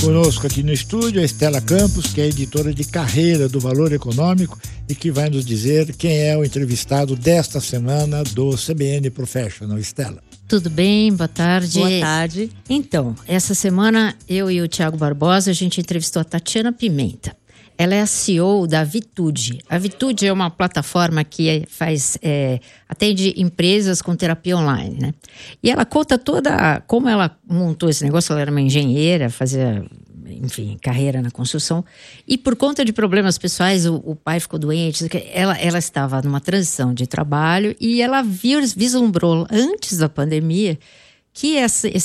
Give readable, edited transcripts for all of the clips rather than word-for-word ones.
Conosco aqui no estúdio a Estela Campos, que é editora de carreira do Valor Econômico e que vai nos dizer quem é o entrevistado desta semana do CBN Professional. Estela. Tudo bem? Boa tarde. Boa tarde. Então, essa semana eu e o Tiago Barbosa, a gente entrevistou a Tatiana Pimenta. Ela é a CEO da Vitude. A Vitude é uma plataforma que atende empresas com terapia online, né? E ela conta como ela montou esse negócio. Ela era uma engenheira, fazia, enfim, carreira na construção. E por conta de problemas pessoais, o pai ficou doente. Ela estava numa transição de trabalho e ela vislumbrou, antes da pandemia, que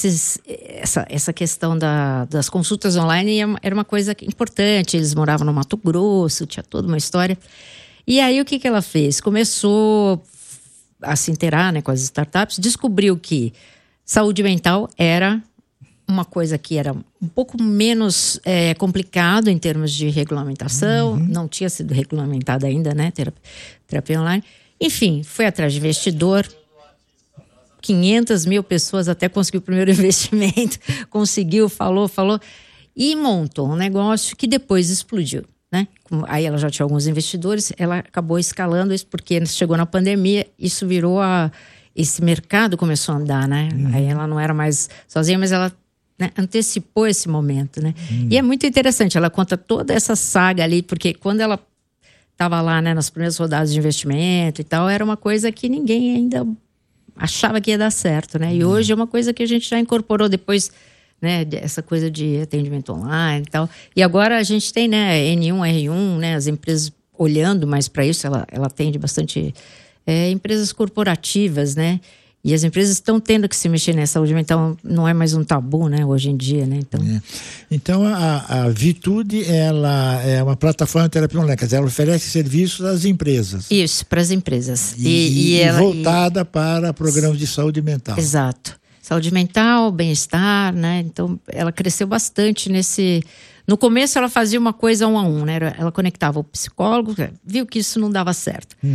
essa questão das consultas online era uma coisa importante. Eles moravam no Mato Grosso, tinha toda uma história. E aí o que ela fez? Começou a se inteirar, né, com as startups, descobriu que saúde mental era uma coisa que era um pouco menos complicado em termos de regulamentação. Não tinha sido regulamentada ainda, né, terapia online. Enfim, foi atrás de investidor. 500 mil pessoas até conseguiu o primeiro investimento, conseguiu, falou, e montou um negócio que depois explodiu, né? Aí ela já tinha alguns investidores, ela acabou escalando isso porque chegou na pandemia, isso virou esse mercado começou a andar, né? Aí ela não era mais sozinha, mas ela, né, antecipou esse momento, né? E é muito interessante, ela conta toda essa saga ali, porque quando ela estava lá, né, nas primeiras rodadas de investimento e tal, era uma coisa que ninguém ainda achava que ia dar certo, né? E hoje é uma coisa que a gente já incorporou depois, né? Essa coisa de atendimento online e tal. E agora a gente tem, né? N1, R1, né? As empresas olhando mais para isso. Ela atende bastante empresas corporativas, né? E as empresas estão tendo que se mexer nessa saúde mental. Não é mais um tabu, né? Hoje em dia, né? Então a Vitude, ela é uma plataforma de terapia online, quer dizer, ela oferece serviços às empresas. Isso, para as empresas. E voltada para programas de saúde mental. Exato. Saúde mental, bem-estar, né? Então, ela cresceu bastante nesse... No começo, ela fazia uma coisa 1 a 1, né? Ela conectava o psicólogo, viu que isso não dava certo.